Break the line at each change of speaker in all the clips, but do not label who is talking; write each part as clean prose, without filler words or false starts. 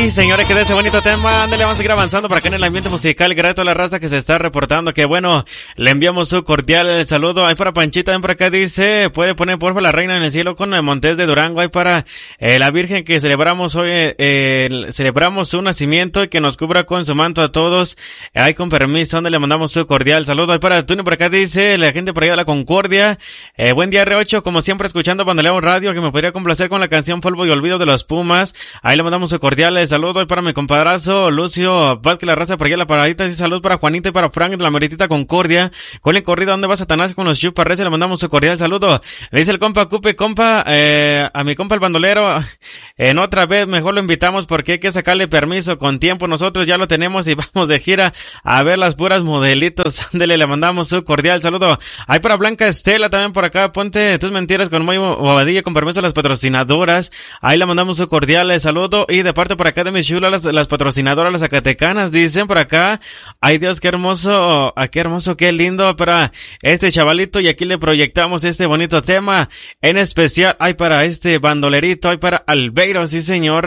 Sí, señores, que de ese bonito tema. Ándale, vamos a seguir avanzando por acá en el ambiente musical. Gracias a toda la raza que se está reportando. Que bueno, le enviamos su cordial saludo. Ahí para Panchita, ven por acá, dice, puede poner porfa la reina en el cielo con Montes de Durango. Ahí para la Virgen que celebramos hoy, celebramos su nacimiento y que nos cubra con su manto a todos. Ahí con permiso, donde le mandamos su cordial saludo. Ahí para Tuni por acá, dice, la gente por allá de la Concordia. Buen día, R8, como siempre escuchando Bandoleo Radio, que me podría complacer con la canción Polvo y Olvido de los Pumas. Ahí le mandamos su cordial saludo. Y para mi compadrazo Lucio Vázquez, la raza por allá, la paradita. Y salud para Juanita y para Frank de la meritita Concordia. Con el corrido, ¿dónde va Satanás? Con los chuparres, le mandamos su cordial saludo. Le dice el compa Cupe, compa, a mi compa el bandolero, otra vez mejor lo invitamos porque hay que sacarle permiso con tiempo. Nosotros ya lo tenemos y vamos de gira a ver las puras modelitos. Ándele, le mandamos su cordial saludo. Hay para Blanca Estela también por acá. Ponte tus mentiras con Moy Bobadilla, con permiso a las patrocinadoras. Ahí le mandamos su cordial saludo. Y de parte por acá de mis chulas, las patrocinadoras, las zacatecanas, dicen por acá. Ay Dios, qué hermoso, qué lindo para este chavalito. Y aquí le proyectamos este bonito tema. En especial, hay para este bandolerito, hay para Albeiro, sí señor.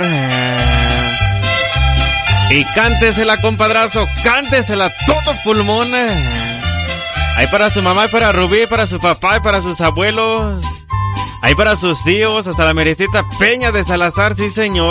Y cántesela, compadrazo, cántesela todo pulmón. Hay para su mamá, hay para Rubí, para su papá, y para sus abuelos. Hay para sus tíos, hasta la meritita Peña de Salazar, sí señor.